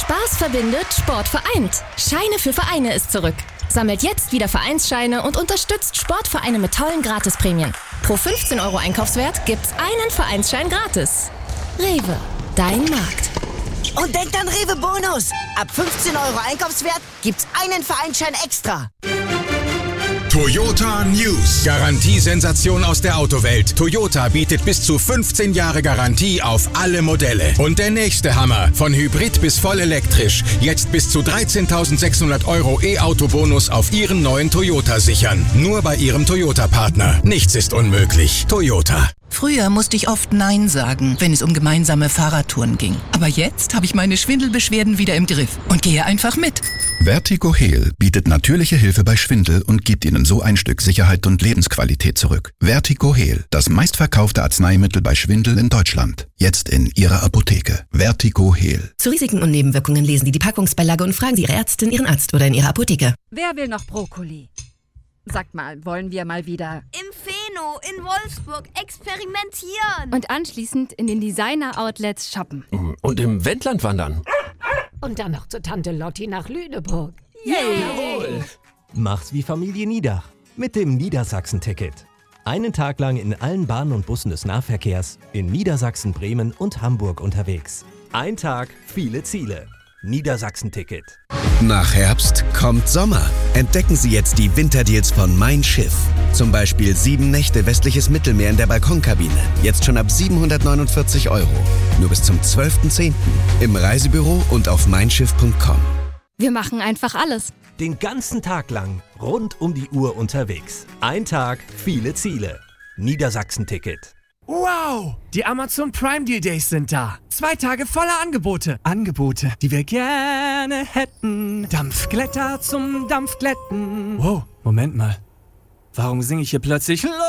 Spaß verbindet, Sport vereint. Scheine für Vereine ist zurück. Sammelt jetzt wieder Vereinsscheine und unterstützt Sportvereine mit tollen Gratisprämien. Pro 15 € Einkaufswert gibt's einen Vereinsschein gratis. Rewe, dein Markt. Und denkt an Rewe Bonus. Ab 15 € Einkaufswert gibt's einen Vereinsschein extra. Toyota News. Garantiesensation aus der Autowelt. Toyota bietet bis zu 15 Jahre Garantie auf alle Modelle. Und der nächste Hammer. Von Hybrid bis voll elektrisch. Jetzt bis zu 13.600 € E-Auto-Bonus auf Ihren neuen Toyota sichern. Nur bei Ihrem Toyota-Partner. Nichts ist unmöglich. Toyota. Früher musste ich oft Nein sagen, wenn es um gemeinsame Fahrradtouren ging. Aber jetzt habe ich meine Schwindelbeschwerden wieder im Griff und gehe einfach mit. Vertigo Heal bietet natürliche Hilfe bei Schwindel und gibt Ihnen so ein Stück Sicherheit und Lebensqualität zurück. Vertigo Heal, das meistverkaufte Arzneimittel bei Schwindel in Deutschland. Jetzt in Ihrer Apotheke. Vertigo Heal. Zu Risiken und Nebenwirkungen lesen Sie die Packungsbeilage und fragen Sie Ihre Ärztin, Ihren Arzt oder in Ihrer Apotheke. Wer will noch Brokkoli? Sagt mal, wollen wir mal wieder im Feno in Wolfsburg experimentieren und anschließend in den Designer-Outlets shoppen und im Wendland wandern und dann noch zur Tante Lotti nach Lüneburg. Jawohl! Mach's wie Familie Niedach mit dem Niedersachsen-Ticket. Einen Tag lang in allen Bahnen und Bussen des Nahverkehrs in Niedersachsen, Bremen und Hamburg unterwegs. Ein Tag, viele Ziele. Niedersachsen-Ticket. Nach Herbst kommt Sommer. Entdecken Sie jetzt die Winterdeals von Mein Schiff. Zum Beispiel 7 Nächte westliches Mittelmeer in der Balkonkabine. Jetzt schon ab 749 €. Nur bis zum 12.10. Im Reisebüro und auf meinschiff.com. Wir machen einfach alles. Den ganzen Tag lang rund um die Uhr unterwegs. Ein Tag, viele Ziele. Niedersachsen-Ticket. Wow! Die Amazon Prime Deal Days sind da. 2 Tage voller Angebote. Angebote, die wir gerne hätten. Dampfglätter zum Dampfglätten. Wow, Moment mal. Warum singe ich hier plötzlich los?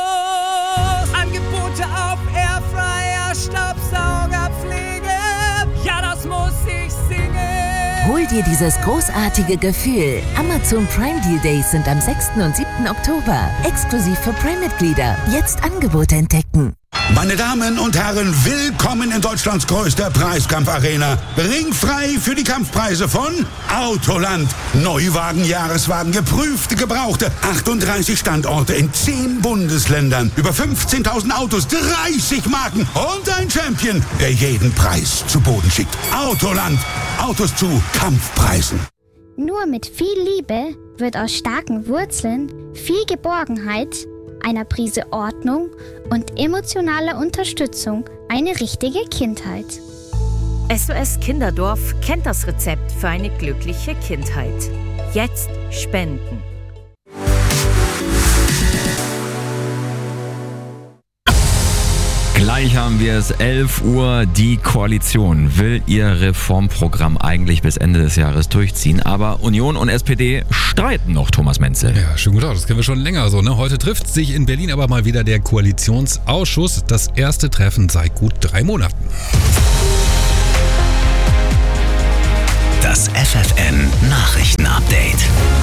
Angebote auf Airfryer, Staubsaugerpflege. Ja, das muss ich singen. Hol dir dieses großartige Gefühl. Amazon Prime Deal Days sind am 6. und 7. Oktober. Exklusiv für Prime-Mitglieder. Jetzt Angebote entdecken. Meine Damen und Herren, willkommen in Deutschlands größter Preiskampfarena. Ringfrei für die Kampfpreise von Autoland. Neuwagen, Jahreswagen, geprüfte, gebrauchte. 38 Standorte in 10 Bundesländern. Über 15.000 Autos, 30 Marken und ein Champion, der jeden Preis zu Boden schickt. Autoland. Autos zu Kampfpreisen. Nur mit viel Liebe wird aus starken Wurzeln viel Geborgenheit, einer Prise Ordnung und emotionaler Unterstützung eine richtige Kindheit. SOS Kinderdorf kennt das Rezept für eine glückliche Kindheit. Jetzt spenden. Gleich haben wir es, 11 Uhr. Die Koalition will ihr Reformprogramm eigentlich bis Ende des Jahres durchziehen. Aber Union und SPD streiten noch, Thomas Menzel. Ja, schön gut aus. Das kennen wir schon länger so, ne? Heute trifft sich in Berlin aber mal wieder der Koalitionsausschuss. Das erste Treffen seit gut 3 Monaten. Das FFN-Nachrichten-Update.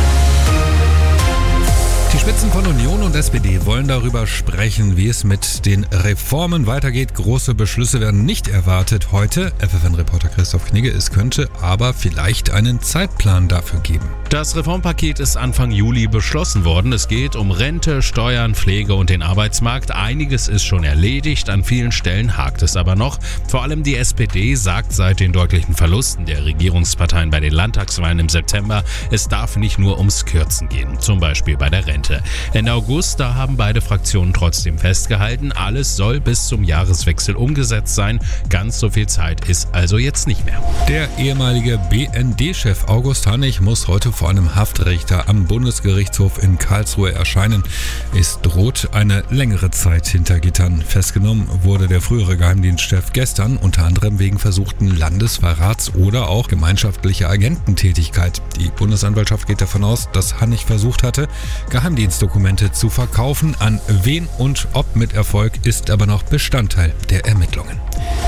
Die Spitzen von Union und SPD wollen darüber sprechen, wie es mit den Reformen weitergeht. Große Beschlüsse werden nicht erwartet heute. FFN-Reporter Christoph Knigge, es könnte aber vielleicht einen Zeitplan dafür geben. Das Reformpaket ist Anfang Juli beschlossen worden. Es geht um Rente, Steuern, Pflege und den Arbeitsmarkt. Einiges ist schon erledigt, an vielen Stellen hakt es aber noch. Vor allem die SPD sagt seit den deutlichen Verlusten der Regierungsparteien bei den Landtagswahlen im September, es darf nicht nur ums Kürzen gehen, zum Beispiel bei der Rente. Ende August, da haben beide Fraktionen trotzdem festgehalten, alles soll bis zum Jahreswechsel umgesetzt sein. Ganz so viel Zeit ist also jetzt nicht mehr. Der ehemalige BND-Chef August Hannig muss heute vor einem Haftrichter am Bundesgerichtshof in Karlsruhe erscheinen. Es droht eine längere Zeit hinter Gittern. Festgenommen wurde der frühere Geheimdienstchef gestern, unter anderem wegen versuchten Landesverrats oder auch gemeinschaftlicher Agententätigkeit. Die Bundesanwaltschaft geht davon aus, dass Hannig versucht hatte, Geheimdienstdokumente zu verkaufen. An wen und ob mit Erfolg ist aber noch Bestandteil der Ermittlungen.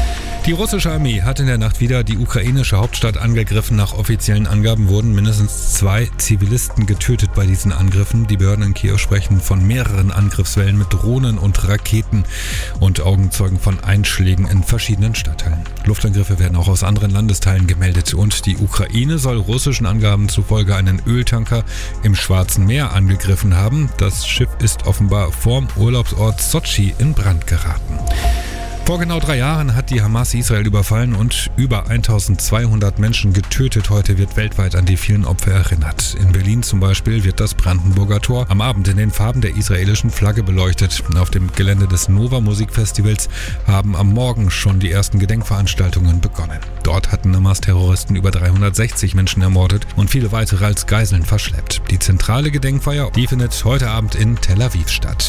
Die russische Armee hat in der Nacht wieder die ukrainische Hauptstadt angegriffen. Nach offiziellen Angaben wurden mindestens 2 Zivilisten getötet bei diesen Angriffen. Die Behörden in Kiew sprechen von mehreren Angriffswellen mit Drohnen und Raketen und Augenzeugen von Einschlägen in verschiedenen Stadtteilen. Luftangriffe werden auch aus anderen Landesteilen gemeldet und die Ukraine soll russischen Angaben zufolge einen Öltanker im Schwarzen Meer angegriffen haben. Das Schiff ist offenbar vorm Urlaubsort Sotschi in Brand geraten. Vor genau 3 Jahren hat die Hamas Israel überfallen und über 1200 Menschen getötet. Heute wird weltweit an die vielen Opfer erinnert. In Berlin zum Beispiel wird das Brandenburger Tor am Abend in den Farben der israelischen Flagge beleuchtet. Auf dem Gelände des Nova Musikfestivals haben am Morgen schon die ersten Gedenkveranstaltungen begonnen. Dort hatten Hamas-Terroristen über 360 Menschen ermordet und viele weitere als Geiseln verschleppt. Die zentrale Gedenkfeier, die findet heute Abend in Tel Aviv statt.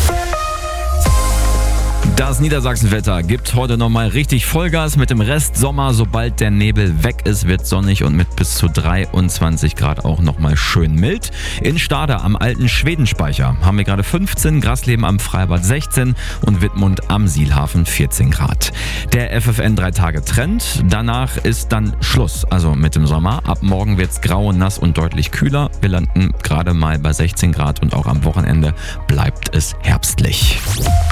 Das Niedersachsenwetter gibt heute nochmal richtig Vollgas mit dem Rest Sommer. Sobald der Nebel weg ist, wird sonnig und mit bis zu 23 Grad auch nochmal schön mild. In Stade am alten Schwedenspeicher haben wir gerade 15, Grasleben am Freibad 16 und Wittmund am Sielhafen 14 Grad. Der FFN 3-Tage-Trend, danach ist dann Schluss, also mit dem Sommer. Ab morgen wird's grau, nass und deutlich kühler. Wir landen gerade mal bei 16 Grad und auch am Wochenende bleibt es herbstlich.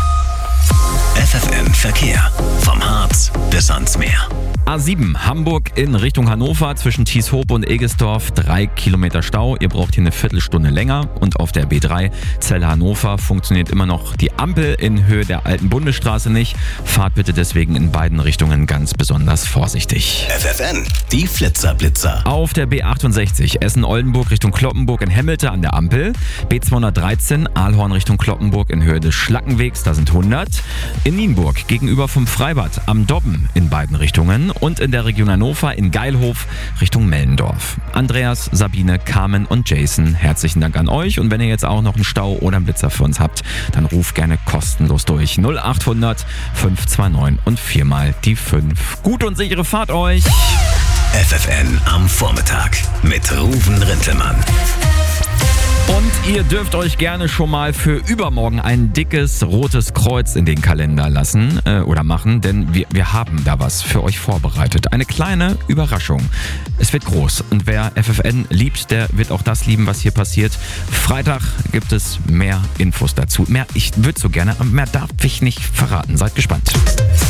FFN Verkehr. Vom Harz bis ans Meer. A7 Hamburg in Richtung Hannover zwischen Tieshoop und Egesdorf 3 Kilometer Stau. Ihr braucht hier eine Viertelstunde länger. Und auf der B3 Celle-Hannover funktioniert immer noch die Ampel in Höhe der alten Bundesstraße nicht. Fahrt bitte deswegen in beiden Richtungen ganz besonders vorsichtig. FFN, die Flitzer-Blitzer. Auf der B68 Essen-Oldenburg Richtung Cloppenburg in Hemmelte an der Ampel. B213 Aalhorn Richtung Cloppenburg in Höhe des Schlackenwegs, da sind 100. In Nienburg gegenüber vom Freibad am Dobben in beiden Richtungen. Und in der Region Hannover in Geilhof Richtung Mellendorf. Andreas, Sabine, Carmen und Jason, herzlichen Dank an euch. Und wenn ihr jetzt auch noch einen Stau oder einen Blitzer für uns habt, dann ruft gerne kostenlos durch. 0800 529 und 4 mal die 5. Gute und sichere Fahrt euch! FFN am Vormittag mit Ruven Rintelmann. Und ihr dürft euch gerne schon mal für übermorgen ein dickes rotes Kreuz in den Kalender lassen oder machen, denn wir haben da was für euch vorbereitet. Eine kleine Überraschung. Es wird groß und wer FFN liebt, der wird auch das lieben, was hier passiert. Freitag gibt es mehr Infos dazu. Mehr, ich würde so gerne, aber mehr darf ich nicht verraten. Seid gespannt.